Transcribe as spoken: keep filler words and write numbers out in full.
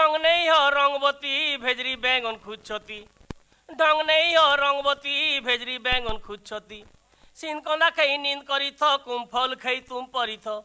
ढंग नहीं हो रंगवती भेजरी बैंगन खुदछती ढंग नहीं हो रंगवती भेजरी बैंगन खुदछती सिनकंदा खाई नींद करी थ कुम फल खाई तुम परी थ